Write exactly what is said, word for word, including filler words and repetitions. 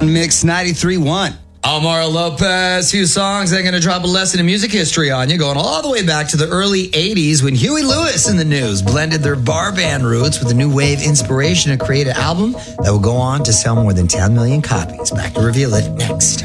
Mix ninety-three point one. Omar Lopez, few songs. I'm going to drop a lesson in music history on you, going all the way back to the early eighties when Huey Lewis and the News blended their bar band roots with a new wave inspiration to create an album that will go on to sell more than ten million copies. Back to reveal it next.